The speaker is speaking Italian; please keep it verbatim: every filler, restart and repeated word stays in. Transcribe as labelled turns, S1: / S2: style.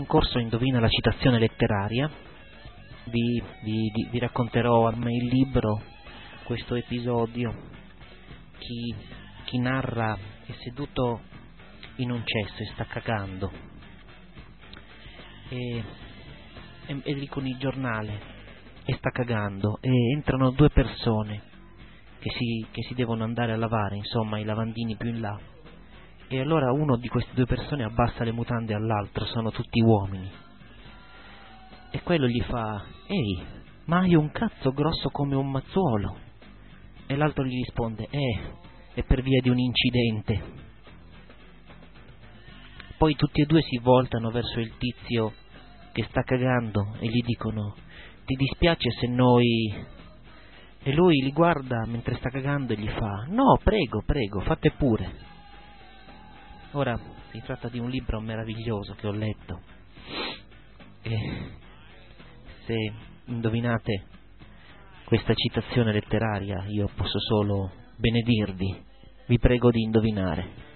S1: concorso Indovina la citazione letteraria. Vi, vi, vi, vi racconterò a me il libro, questo episodio. Chi, chi narra è seduto in un cesso e sta cagando. E, e, e lì con il giornale e sta cagando e entrano due persone che si, che si devono andare a lavare, insomma i lavandini più in là, e allora uno di queste due persone abbassa le mutande all'altro, sono tutti uomini, e quello gli fa: ehi, ma hai un cazzo grosso come un mazzuolo, e l'altro gli risponde: eh, è per via di un incidente. Poi tutti e due si voltano verso il tizio che sta cagando e gli dicono: ti dispiace se noi... E lui li guarda mentre sta cagando e gli fa: no, prego, prego, fate pure. Ora, si tratta di un libro meraviglioso che ho letto, e se indovinate questa citazione letteraria io posso solo benedirvi. Vi prego di indovinare.